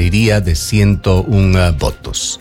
mayoría de 101 votos.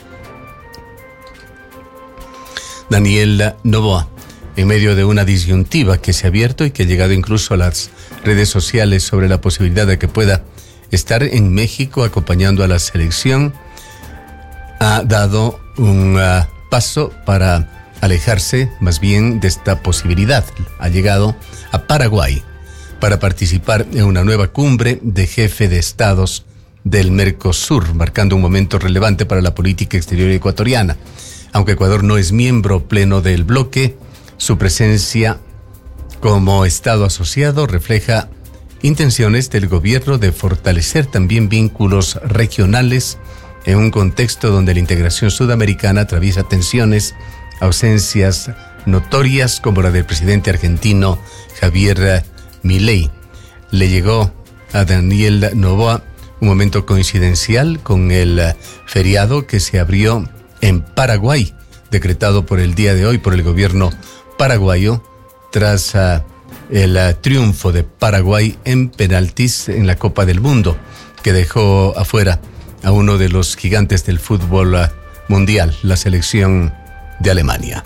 Daniel Noboa, en medio de una disyuntiva que se ha abierto y que ha llegado incluso a las redes sociales sobre la posibilidad de que pueda estar en México acompañando a la selección, ha dado un paso para alejarse más bien de esta posibilidad. Ha llegado a Paraguay para participar en una nueva cumbre de jefe de estados del Mercosur, marcando un momento relevante para la política exterior ecuatoriana. Aunque Ecuador no es miembro pleno del bloque, su presencia como estado asociado refleja intenciones del gobierno de fortalecer también vínculos regionales en un contexto donde la integración sudamericana atraviesa tensiones, ausencias notorias como la del presidente argentino Javier Milei. Le llegó a Daniel Noboa un momento coincidencial con el feriado que se abrió en Paraguay, decretado por el día de hoy por el gobierno paraguayo, tras el triunfo de Paraguay en penaltis en la Copa del Mundo, que dejó afuera a uno de los gigantes del fútbol mundial, la selección de Alemania.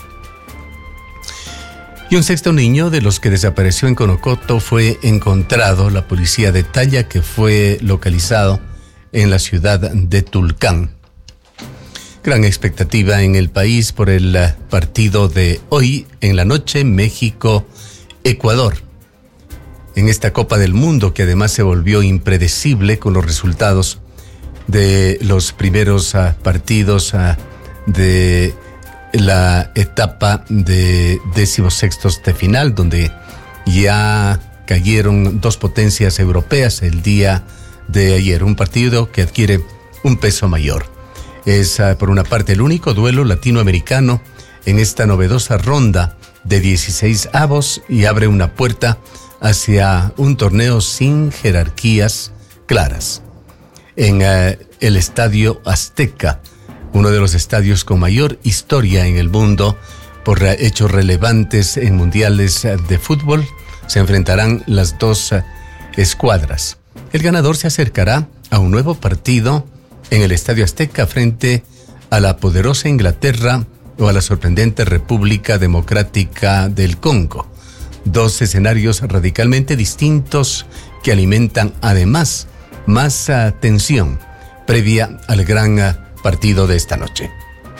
Y un sexto niño de los que desapareció en Conocoto fue encontrado. La policía detalla que fue localizado en la ciudad de Tulcán. Gran expectativa en el país por el partido de hoy en la noche, México-Ecuador. En esta Copa del Mundo, que además se volvió impredecible con los resultados de los primeros partidos de la etapa de 16avos de final, donde ya cayeron dos potencias europeas el día de ayer. Un partido que adquiere un peso mayor. Es, por una parte, el único duelo latinoamericano en esta novedosa ronda de 16avos y abre una puerta hacia un torneo sin jerarquías claras. En el Estadio Azteca, uno de los estadios con mayor historia en el mundo por hechos relevantes en mundiales de fútbol, se enfrentarán las dos escuadras. El ganador se acercará a un nuevo partido en el Estadio Azteca frente a la poderosa Inglaterra o a la sorprendente República Democrática del Congo. Dos escenarios radicalmente distintos que alimentan además más tensión previa al gran partido de esta noche.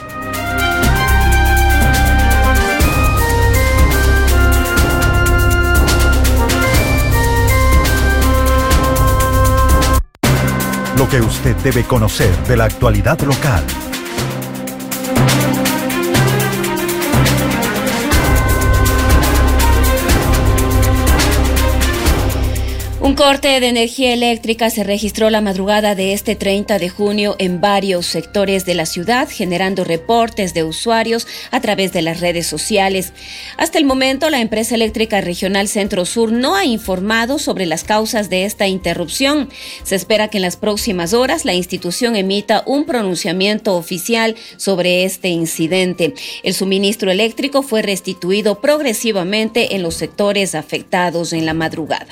Lo que usted debe conocer de la actualidad local. Un corte de energía eléctrica se registró la madrugada de este 30 de junio en varios sectores de la ciudad, generando reportes de usuarios a través de las redes sociales. Hasta el momento, la empresa eléctrica regional Centro Sur no ha informado sobre las causas de esta interrupción. Se espera que en las próximas horas la institución emita un pronunciamiento oficial sobre este incidente. El suministro eléctrico fue restituido progresivamente en los sectores afectados en la madrugada.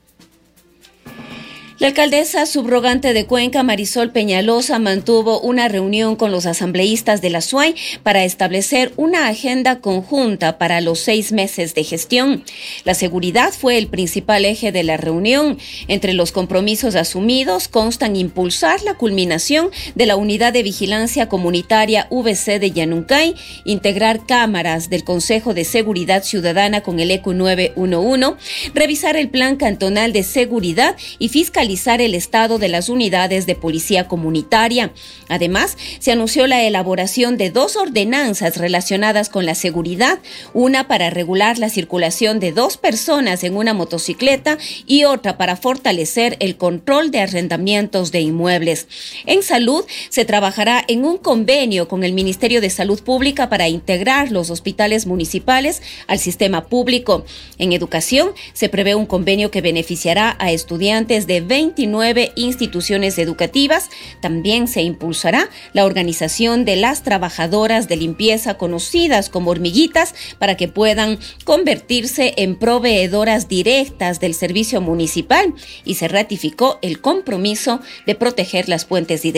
La alcaldesa subrogante de Cuenca, Marisol Peñalosa, mantuvo una reunión con los asambleístas de la SUAY para establecer una agenda conjunta para los 6 meses de gestión. La seguridad fue el principal eje de la reunión. Entre los compromisos asumidos constan impulsar la culminación de la Unidad de Vigilancia Comunitaria VC de Yanuncay, integrar cámaras del Consejo de Seguridad Ciudadana con el ECU 911, revisar el Plan Cantonal de Seguridad y fiscalizar el estado de las unidades de policía comunitaria. Además, se anunció la elaboración de 2 ordenanzas relacionadas con la seguridad, una para regular la circulación de 2 personas en una motocicleta y otra para fortalecer el control de arrendamientos de inmuebles. En salud, se trabajará en un convenio con el Ministerio de Salud Pública para integrar los hospitales municipales al sistema público. En educación, se prevé un convenio que beneficiará a estudiantes de 29 instituciones educativas. También se impulsará la organización de las trabajadoras de limpieza conocidas como hormiguitas para que puedan convertirse en proveedoras directas del servicio municipal, y se ratificó el compromiso de proteger las fuentes hidráulicas.